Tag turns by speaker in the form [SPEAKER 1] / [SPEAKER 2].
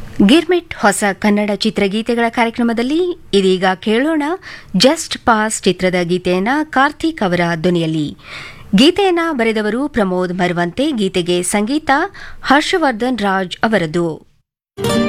[SPEAKER 1] ಗಿರ್ಮಿಟ್ ಹೊಸ ಕನ್ನಡ ಚಿತ್ರಗೀತೆಗಳ ಕಾರ್ಯಕ್ರಮದಲ್ಲಿ ಇದೀಗ ಕೇಳೋಣ ಜಸ್ಟ್ ಪಾಸ್ ಚಿತ್ರದ ಗೀತೆಯನ್ನ ಕಾರ್ತಿಕ್ ಅವರ ಧ್ವನಿಯಲ್ಲಿ. ಗೀತೆಯನ್ನ ಬರೆದವರು ಪ್ರಮೋದ್ ಮರವಂತೆ, ಗೀತೆಗೆ ಸಂಗೀತ ಹರ್ಷವರ್ಧನ್ ರಾಜ್ ಅವರದು.